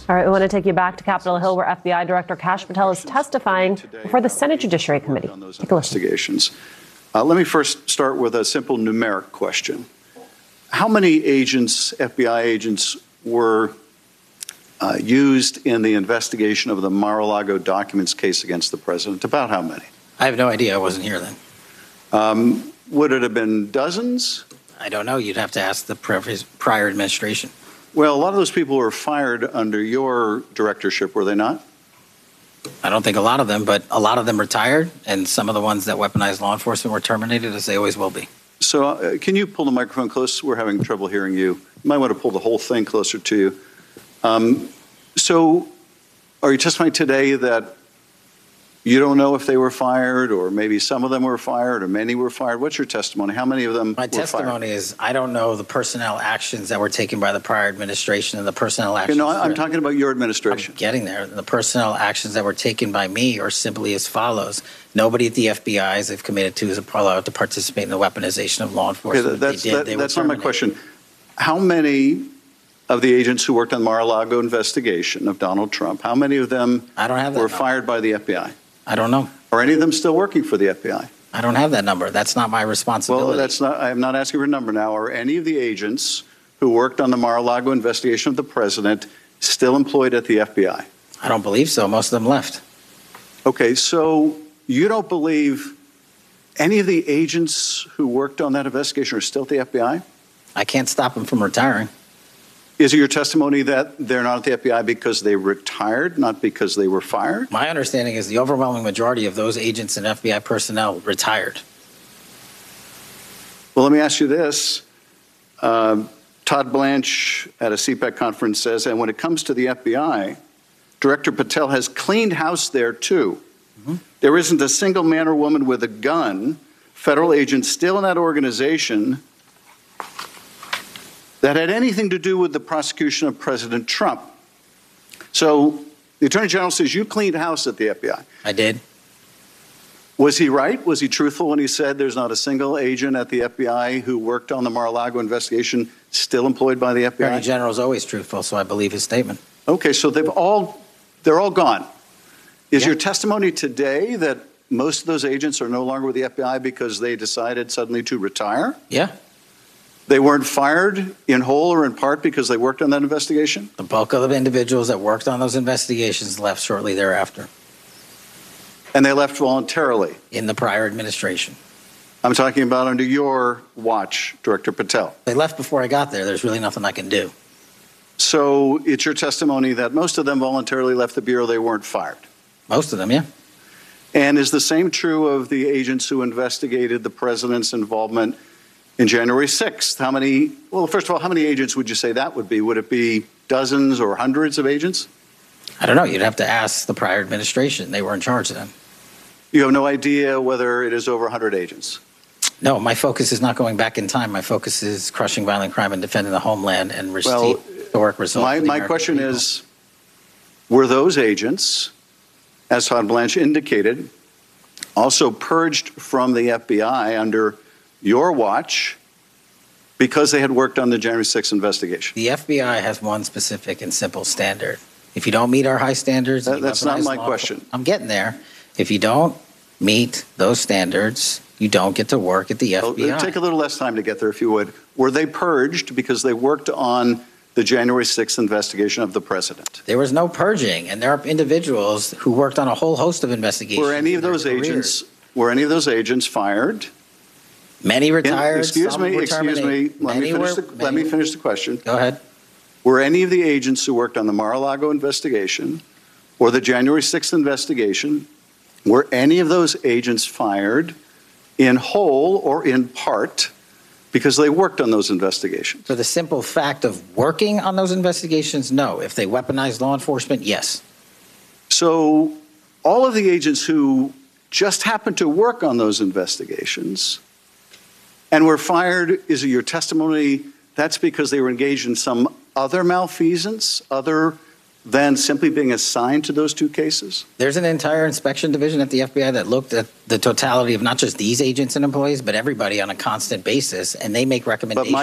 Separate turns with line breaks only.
All right, we want to take you back to Capitol Hill, where FBI Director Kash Patel is testifying before the Senate Judiciary Committee. Take a listen.
Let me first start with a simple numeric question. How many agents, FBI agents, were used in the investigation of the Mar-a-Lago documents case against the president? About how many?
I have no idea. I wasn't here then.
Would it have been dozens?
I don't know. You'd have to ask the prior administration.
Well, a lot of those people were fired under your directorship, were they not?
I don't think a lot of them, but a lot of them retired, and some of the ones that weaponized law enforcement were terminated, as they always will be.
So can you pull the microphone close? We're having trouble hearing you. You might want to pull the whole thing closer to you. So are you testifying today that you don't know if they were fired, or maybe some of them were fired, or many were fired? What's your testimony? How many of them were fired?
My testimony is I don't know the personnel actions that were taken by the prior administration and the personnel actions.
You know, I'm talking about your administration.
I'm getting there. The personnel actions that were taken by me are simply as follows. Nobody at the FBI, as they've committed to, is allowed to participate in the weaponization of law enforcement.
Okay, that's not my question. How many of the agents who worked on the Mar-a-Lago investigation of Donald Trump, how many of them were fired by the FBI?
I don't know.
Are any of them still working for the FBI?
I don't have that number. That's not my responsibility.
Well, I'm not asking for a number now. Are any of the agents who worked on the Mar-a-Lago investigation of the president still employed at the FBI?
I don't believe so. Most of them left.
Okay, so you don't believe any of the agents who worked on that investigation are still at the FBI?
I can't stop them from retiring.
Is it your testimony that they're not at the FBI because they retired, not because they were fired?
My understanding is the overwhelming majority of those agents and FBI personnel retired.
Well, let me ask you this. Todd Blanche at a CPAC conference says, and when it comes to the FBI, Director Patel has cleaned house there too. Mm-hmm. There isn't a single man or woman with a gun, federal agent still in that organization, that had anything to do with the prosecution of President Trump. So the Attorney General says you cleaned house at the FBI.
I did.
Was he right? Was he truthful when he said there's not a single agent at the FBI who worked on the Mar-a-Lago investigation still employed by the FBI?
Attorney General is always truthful, so I believe his statement.
Okay, so they're all gone. Is your testimony today that most of those agents are no longer with the FBI because they decided suddenly to retire?
Yeah.
They weren't fired in whole or in part because they worked on that investigation?
The bulk of the individuals that worked on those investigations left shortly thereafter.
And they left voluntarily?
In the prior administration.
I'm talking about under your watch, Director Patel.
They left before I got there. There's really nothing I can do.
So it's your testimony that most of them voluntarily left the Bureau, they weren't fired?
Most of them, yeah.
And is the same true of the agents who investigated the president's involvement in January 6th? How many, well, first of all, how many agents would you say that would be? Would it be dozens or hundreds of agents?
I don't know. You'd have to ask the prior administration. They were in charge then.
You have no idea whether it is over 100 agents?
No, my focus is not going back in time. My focus is crushing violent crime and defending the homeland and historic results.
My question is, were those agents, as Todd Blanche indicated, also purged from the FBI under your watch because they had worked on the January 6th investigation?
The FBI has one specific and simple standard. If you don't meet our high standards...
That's not my question.
I'm getting there. If you don't meet those standards, you don't get to work at the FBI.
Well, take a little less time to get there, if you would. Were they purged because they worked on the January 6th investigation of the president?
There was no purging, and there are individuals who worked on a whole host of investigations.
Were any of those agents fired?
Many retired.
Excuse me. Let me finish the question.
Go ahead.
Were any of the agents who worked on the Mar-a-Lago investigation or the January 6th investigation, were any of those agents fired in whole or in part because they worked on those investigations?
For the simple fact of working on those investigations, no. If they weaponized law enforcement, yes.
So all of the agents who just happened to work on those investigations and were fired, is it your testimony that's because they were engaged in some other malfeasance other than simply being assigned to those two cases?
There's an entire inspection division at the FBI that looked at the totality of not just these agents and employees, but everybody on a constant basis, and they make recommendations.